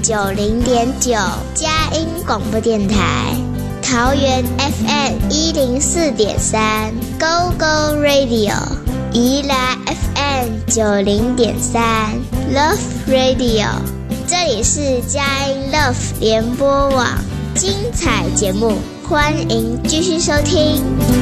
90.9佳音广播电台，桃园 FM 104.3 Go Go Radio， 宜兰 FM 90.3 Love Radio， 这里是佳音 Love 联播网，精彩节目欢迎继续收听。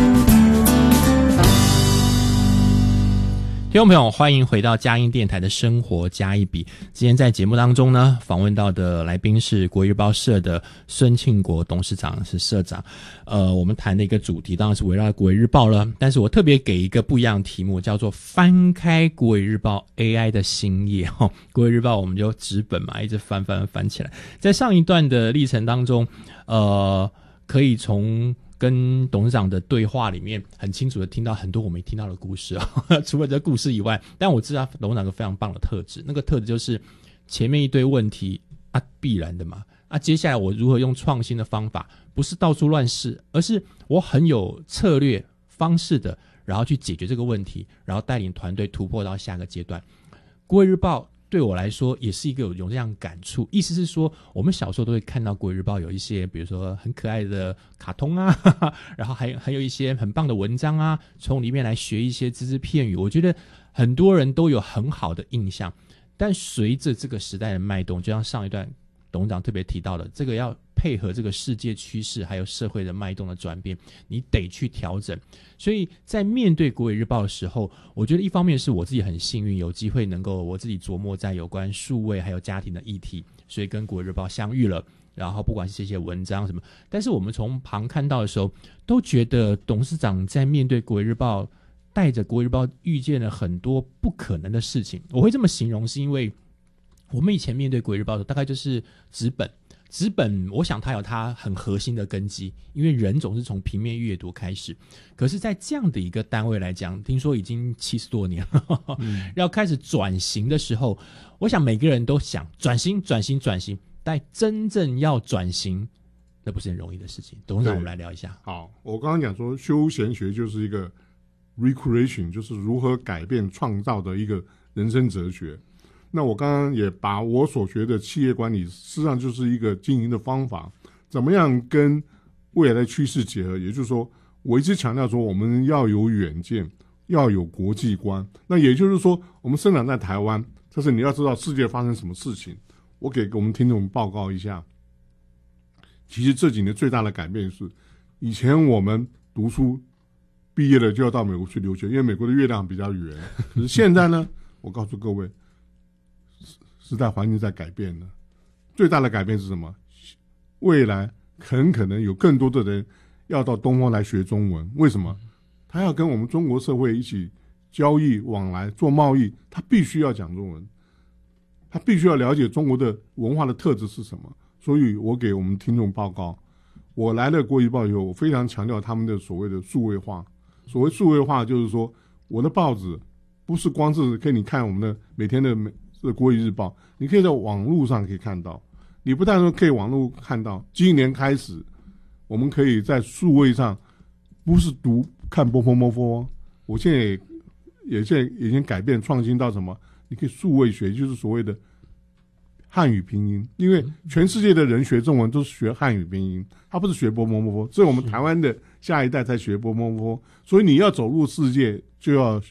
听众朋友，欢迎回到佳音电台的生活加一笔。今天在节目当中呢，访问到的来宾是国语日报社的孙庆国董事长，是社长。我们谈的一个主题当然是围绕国语日报了，但是我特别给一个不一样的题目，叫做翻开国语日报 AI 的新页。国语日报我们就纸本嘛，一直翻起来。在上一段的历程当中，可以从跟董事长的对话里面很清楚的听到很多我没听到的故事除了这故事以外，但我知道董事长有个非常棒的特质，那个特质就是前面一堆问题必然的嘛，接下来我如何用创新的方法，不是到处乱试，而是我很有策略方式的，然后去解决这个问题，然后带领团队突破到下个阶段。国语日报对我来说也是一个有这样感触，意思是说我们小时候都会看到国语日报有一些比如说很可爱的卡通然后还有一些很棒的文章从里面来学一些只字片语，我觉得很多人都有很好的印象。但随着这个时代的脉动，就像上一段董事长特别提到的，这个要配合这个世界趋势还有社会的脉动的转变，你得去调整。所以在面对国语日报的时候，我觉得一方面是我自己很幸运有机会能够我自己琢磨在有关数位还有家庭的议题，所以跟国语日报相遇了，然后不管是这些文章什么，但是我们从旁看到的时候都觉得董事长在面对国语日报，带着国语日报遇见了很多不可能的事情。我会这么形容是因为我们以前面对国语日报的时候大概就是纸本我想它有它很核心的根基，因为人总是从平面阅读开始，可是在这样的一个单位来讲，听说已经70多年了要开始转型的时候，我想每个人都想转型，但真正要转型那不是很容易的事情。董事长我们来聊一下。 好，我刚刚讲说休闲学就是一个 recreation， 就是如何改变创造的一个人生哲学。那我刚刚也把我所学的企业管理，事实上就是一个经营的方法，怎么样跟未来的趋势结合。也就是说，我一直强调说，我们要有远见，要有国际观。那也就是说，我们生长在台湾，但是你要知道世界发生什么事情。我给我们听众报告一下，其实这几年最大的改变是，以前我们读书毕业了就要到美国去留学，因为美国的月亮比较圆。可是现在呢，我告诉各位，时代环境在改变了，最大的改变是什么？未来很可能有更多的人要到东方来学中文。为什么？他要跟我们中国社会一起交易往来做贸易，他必须要讲中文，他必须要了解中国的文化的特质是什么。所以我给我们听众报告，我来了国语报以后，我非常强调他们的所谓的数位化。所谓数位化就是说，我的报纸不是光是可以你看我们的每天的国语日报，你可以在网络上可以看到。你不但说可以网络看到，今年开始我们可以在数位上不是看播，我现在也已经改变创新到什么，你可以数位学，就是所谓的汉语拼音。因为全世界的人学中文都是学汉语拼音，他不是学波，所以我们台湾的下一代才学波。所以你要走入世界，就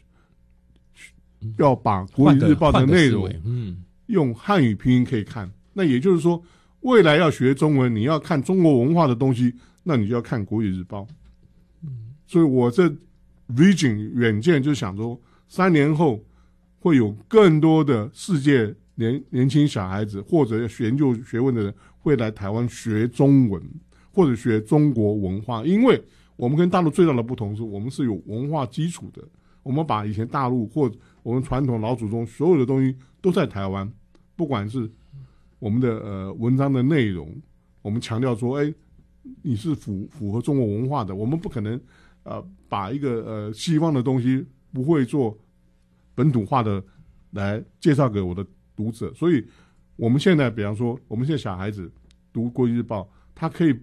要把国语日报的内容用汉语拼音可以看。那也就是说，未来要学中文，你要看中国文化的东西，那你就要看国语日报。所以我这 vision 远见就想说，3年后会有更多的世界年轻小孩子或者研究学问的人会来台湾学中文或者学中国文化。因为我们跟大陆最大的不同是，我们是有文化基础的，我们把以前大陆或我们传统老祖宗所有的东西都在台湾，不管是我们的文章的内容，我们强调说，你是符合中国文化的，我们不可能把一个西方的东西不会做本土化的来介绍给我的读者。所以我们现在比方说，我们现在小孩子读国语日报，他可以